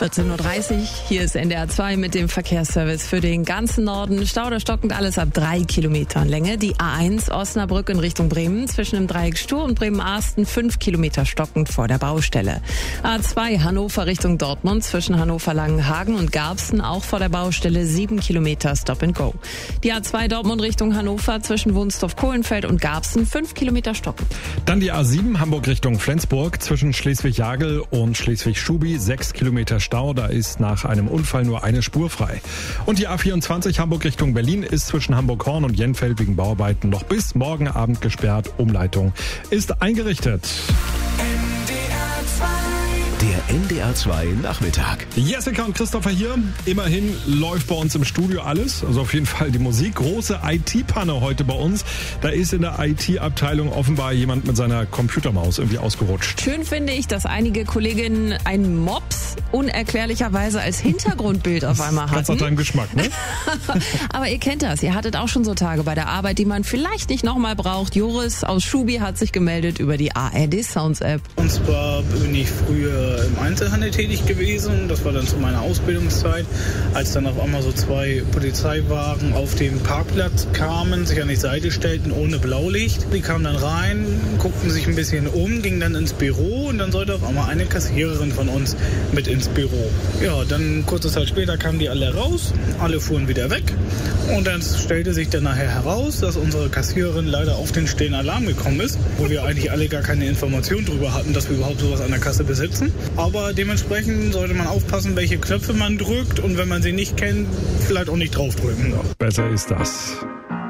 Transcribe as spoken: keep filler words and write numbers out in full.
vierzehn Uhr dreißig, hier ist N D R zwei mit dem Verkehrsservice für den ganzen Norden. Stau oder stockend alles ab drei Kilometern Länge. Die A eins Osnabrück in Richtung Bremen zwischen dem Dreieck Stur und Bremen-Arsten fünf Kilometer stockend vor der Baustelle. A zwei Hannover Richtung Dortmund zwischen Hannover-Langenhagen und Garbsen auch vor der Baustelle sieben Kilometer Stop and Go. Die A zwei Dortmund Richtung Hannover zwischen Wunstorf-Kohlenfeld und Garbsen fünf Kilometer stockend. Dann die A sieben Hamburg Richtung Flensburg zwischen Schleswig-Jagel und Schleswig-Schubi sechs Kilometer Stau. Da ist nach einem Unfall nur eine Spur frei. Und die A vierundzwanzig Hamburg Richtung Berlin ist zwischen Hamburg-Horn und Jenfeld wegen Bauarbeiten noch bis morgen Abend gesperrt. Umleitung ist eingerichtet. Der N D R zwei Nachmittag. Jessica und Christopher hier. Immerhin läuft bei uns im Studio alles. Also auf jeden Fall die Musik. Große I T-Panne heute bei uns. Da ist in der I T-Abteilung offenbar jemand mit seiner Computermaus irgendwie ausgerutscht. Schön finde ich, dass einige Kolleginnen einen Mops unerklärlicherweise als Hintergrundbild auf einmal hatten. Ganz nach deinem Geschmack, ne? Aber ihr kennt das. Ihr hattet auch schon so Tage bei der Arbeit, die man vielleicht nicht nochmal braucht. Joris aus Schubi hat sich gemeldet über die A R D Sounds App. Und zwar bin ich früher im Einzelhandel tätig gewesen. Das war dann zu meiner Ausbildungszeit, als dann auf einmal so zwei Polizeiwagen auf den Parkplatz kamen, sich an die Seite stellten ohne Blaulicht. Die kamen dann rein, guckten sich ein bisschen um, gingen dann ins Büro und dann sollte auf einmal eine Kassiererin von uns mit ins Büro. Ja, dann kurze Zeit später kamen die alle raus, alle fuhren wieder weg und dann stellte sich dann nachher heraus, dass unsere Kassiererin leider auf den stillen Alarm gekommen ist, wo wir eigentlich alle gar keine Information darüber hatten, dass wir überhaupt sowas an der Kasse besitzen. Aber dementsprechend sollte man aufpassen, welche Knöpfe man drückt und wenn man sie nicht kennt, vielleicht auch nicht draufdrücken. Besser ist das.